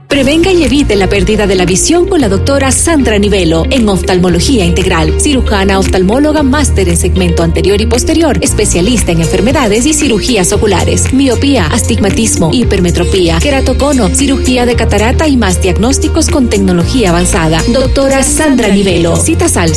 Prevenga y evite la pérdida de la visión con la doctora Sandra Nivelo en oftalmología integral, cirujana oftalmóloga máster en segmento anterior y posterior, especialista en enfermedades y cirugías oculares, miopía, astigmatismo, hipermetropía, queratocono, cirugía de catarata y más diagnósticos con tecnología avanzada. Doctora Sandra Nivelo. Citas al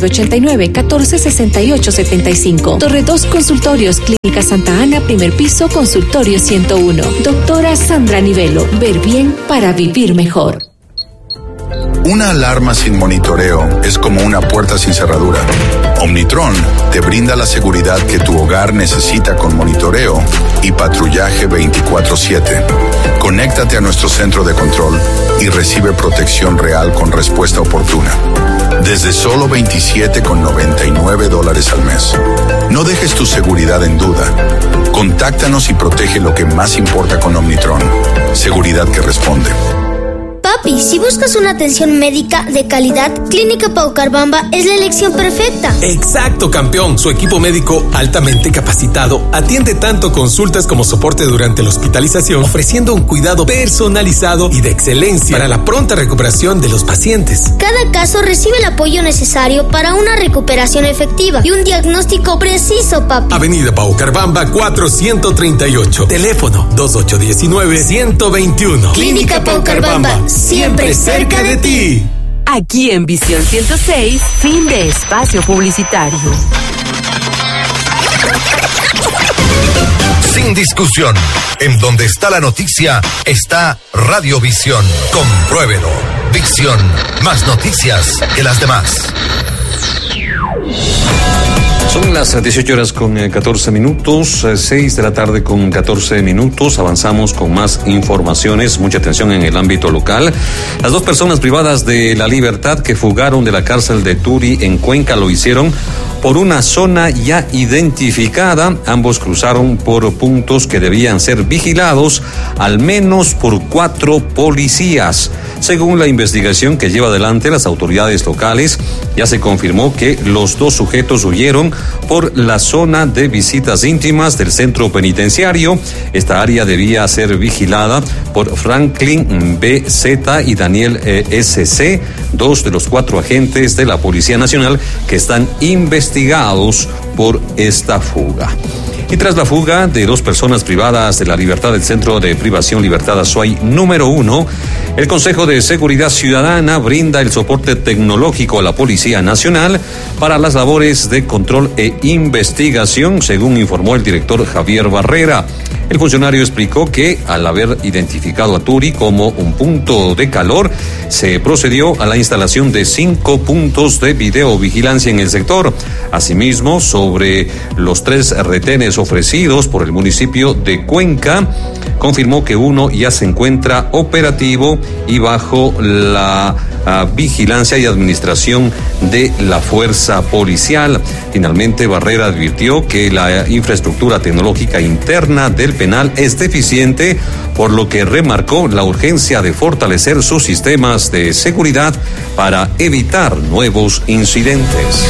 0989-146875. Torre 2 Consultorios, Clínica Santa Ana, primer piso, Consultorio 101. Doctora Sandra Nivelo. Ver bien para vivir mejor. Una alarma sin monitoreo es como una puerta sin cerradura. Omnitron te brinda la seguridad que tu hogar necesita con monitoreo y patrullaje 24/7. Conéctate a nuestro centro de control y recibe protección real con respuesta oportuna. Desde solo $27,99 al mes. No dejes tu seguridad en duda. Contáctanos y protege lo que más importa con Omnitron. Seguridad que responde. Papi, si buscas una atención médica de calidad, Clínica Paucarbamba es la elección perfecta. Exacto, campeón. Su equipo médico altamente capacitado atiende tanto consultas como soporte durante la hospitalización, ofreciendo un cuidado personalizado y de excelencia para la pronta recuperación de los pacientes. Cada caso recibe el apoyo necesario para una recuperación efectiva y un diagnóstico preciso, papi. Avenida Paucarbamba 438. Teléfono 2819-121. Clínica Paucarbamba. Siempre cerca de ti. Aquí en Visión 106, fin de espacio publicitario. Sin discusión, en donde está la noticia, está Radiovisión. Compruébelo. Visión, más noticias que las demás. Son las 18 horas con 14 minutos, 6 de la tarde con 14 minutos. Avanzamos con más informaciones. Mucha atención en el ámbito local. Las dos personas privadas de la libertad que fugaron de la cárcel de Turi en Cuenca lo hicieron por una zona ya identificada. Ambos cruzaron por puntos que debían ser vigilados al menos por 4 policías. Según la investigación que lleva adelante las autoridades locales, ya se confirmó que los dos sujetos huyeron por la zona de visitas íntimas del centro penitenciario. Esta área debía ser vigilada por Franklin B.Z. y Daniel S.C., 2 de los 4 agentes de la Policía Nacional que están investigados por esta fuga. Y tras la fuga de 2 personas privadas de la libertad del Centro de Privación Libertad Azuay número 1, el Consejo de Seguridad Ciudadana brinda el soporte tecnológico a la Policía Nacional para las labores de control e investigación, según informó el director Javier Barrera. El funcionario explicó que al haber identificado a Turi como un punto de calor, se procedió a la instalación de 5 puntos de videovigilancia en el sector. Asimismo, sobre los 3 retenes ofrecidos por el municipio de Cuenca, confirmó que uno ya se encuentra operativo y bajo la vigilancia y administración de la fuerza policial. Finalmente, Barrera advirtió que la infraestructura tecnológica interna del penal es deficiente, por lo que remarcó la urgencia de fortalecer sus sistemas de seguridad para evitar nuevos incidentes.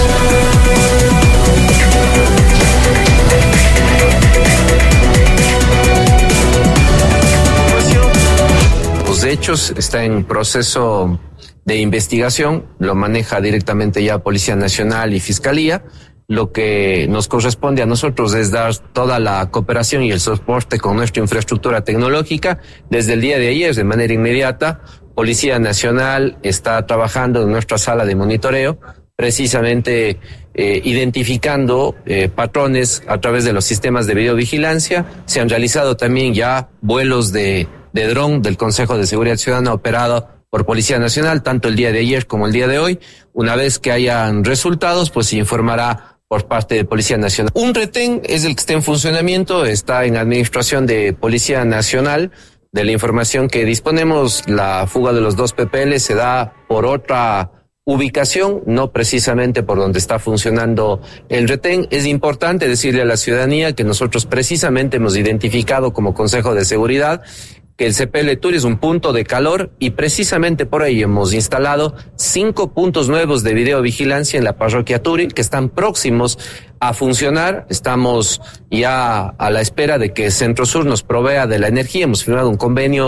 Los hechos está en proceso de investigación, lo maneja directamente ya Policía Nacional y Fiscalía. Lo que nos corresponde a nosotros es dar toda la cooperación y el soporte con nuestra infraestructura tecnológica. Desde el día de ayer, de manera inmediata, Policía Nacional está trabajando en nuestra sala de monitoreo, precisamente identificando patrones a través de los sistemas de videovigilancia. Se han realizado también ya vuelos de dron del Consejo de Seguridad Ciudadana operado por Policía Nacional, tanto el día de ayer como el día de hoy. Una vez que hayan resultados, pues se informará por parte de Policía Nacional. Un retén es el que está en funcionamiento, está en administración de Policía Nacional. De la información que disponemos, la fuga de los 2 PPL se da por otra ubicación, no precisamente por donde está funcionando el retén. Es importante decirle a la ciudadanía que nosotros precisamente hemos identificado como Consejo de Seguridad que el CPL Turi es un punto de calor y precisamente por ello hemos instalado 5 puntos nuevos de videovigilancia en la parroquia Turi que están próximos a funcionar. Estamos ya a la espera de que Centro Sur nos provea de la energía. Hemos firmado un convenio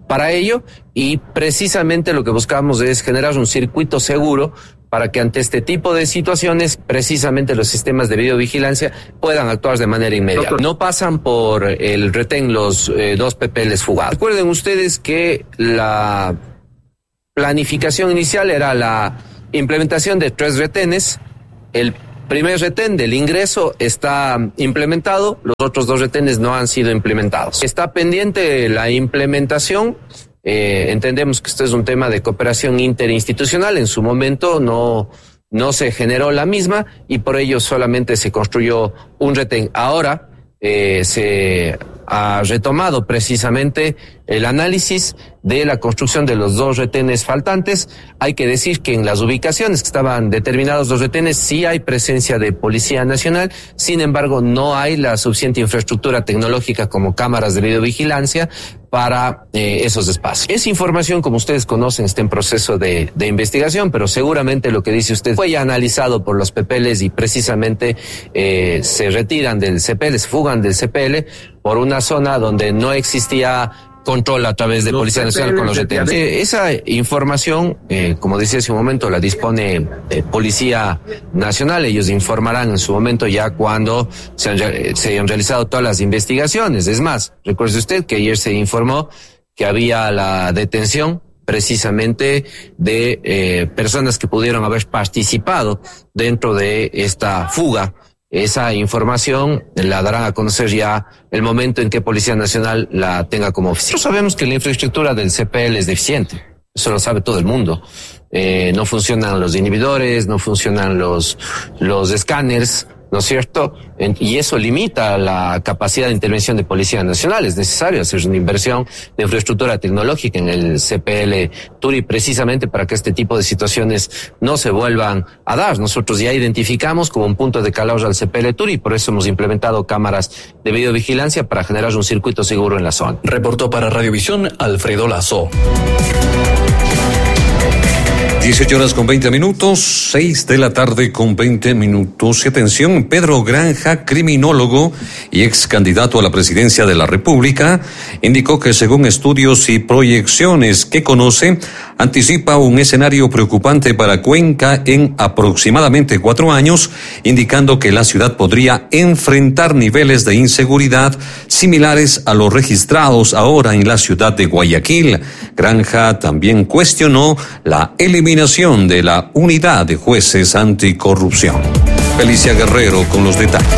para ello, y precisamente lo que buscamos es generar un circuito seguro para que ante este tipo de situaciones, precisamente los sistemas de videovigilancia puedan actuar de manera inmediata. No pasan por el retén los 2 PPLs fugados. Recuerden ustedes que la planificación inicial era la implementación de 3 retenes. El primer retén del ingreso está implementado, los otros 2 retenes no han sido implementados. Está pendiente la implementación. Entendemos que esto es un tema de cooperación interinstitucional. En su momento no se generó la misma y por ello solamente se construyó un retén. Ahora se ha retomado precisamente el análisis de la construcción de los 2 retenes faltantes. Hay que decir que en las ubicaciones que estaban determinados los retenes sí hay presencia de Policía Nacional, sin embargo no hay la suficiente infraestructura tecnológica como cámaras de videovigilancia para esos espacios. Esa información, como ustedes conocen, está en proceso de investigación, pero seguramente lo que dice usted fue ya analizado por los PPLs y precisamente se retiran del CPL, se fugan del CPL por una zona donde no existía control a través de Policía Nacional con los retenes. Esa información, como decía hace un momento, la dispone Policía Nacional. Ellos informarán en su momento ya cuando se hayan realizado todas las investigaciones. Es más, recuerde usted que ayer se informó que había la detención precisamente de personas que pudieron haber participado dentro de esta fuga. Esa información la darán a conocer ya el momento en que Policía Nacional la tenga como oficial. Nosotros sabemos que la infraestructura del CPL es deficiente, eso lo sabe todo el mundo. No funcionan los inhibidores, no funcionan los escáneres, ¿no es cierto? Y eso limita la capacidad de intervención de Policía Nacional. Es necesario hacer una inversión de infraestructura tecnológica en el CPL Turi precisamente para que este tipo de situaciones no se vuelvan a dar. Nosotros ya identificamos como un punto de calor al CPL Turi, por eso hemos implementado cámaras de videovigilancia para generar un circuito seguro en la zona. Reportó para Radiovisión Alfredo Lazo. 18:20, 6 de la tarde con 20 minutos. Y atención, Pedro Granja, criminólogo y ex candidato a la presidencia de la República, indicó que según estudios y proyecciones que conoce, anticipa un escenario preocupante para Cuenca en aproximadamente 4 años, indicando que la ciudad podría enfrentar niveles de inseguridad similares a los registrados ahora en la ciudad de Guayaquil. Granja también cuestionó la eliminación de la unidad de jueces anticorrupción. Felicia Guerrero con los detalles.